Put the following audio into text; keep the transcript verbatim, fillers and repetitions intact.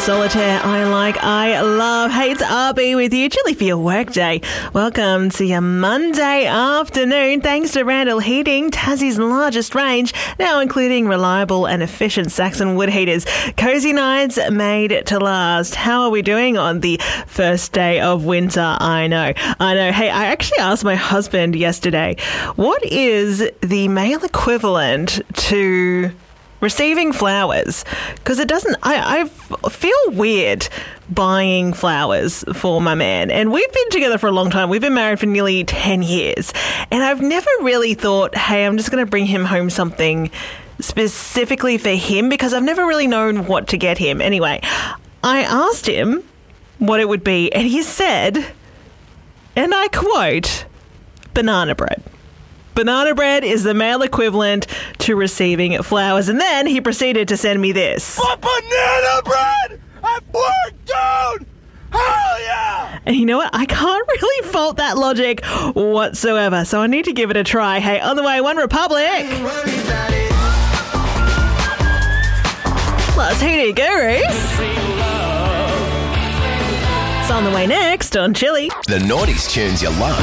Solitaire, I like, I love. Hey, it's R B with you, chilly for your workday. Welcome to your Monday afternoon. Thanks to Randall Heating, Tassie's largest range, now including reliable and efficient Saxon wood heaters. Cozy nights made to last. How are we doing on the first day of winter? I know, I know. Hey, I actually asked my husband yesterday, what is the male equivalent to receiving flowers? Because it doesn't, I, I feel weird buying flowers for my man. And we've been together for a long time. We've been married for nearly ten years. And I've never really thought, hey, I'm just going to bring him home something specifically for him, because I've never really known what to get him. Anyway, I asked him what it would be, and he said, and I quote, banana bread. Banana bread is the male equivalent to receiving flowers. And then he proceeded to send me this. A banana bread at work, dude! Hell yeah! And you know what? I can't really fault that logic whatsoever. So I need to give it a try. Hey, on the way, One Republic. Plus, Hoodoo Gurus. It's on the way next on Chilli. The Naughties tunes you love.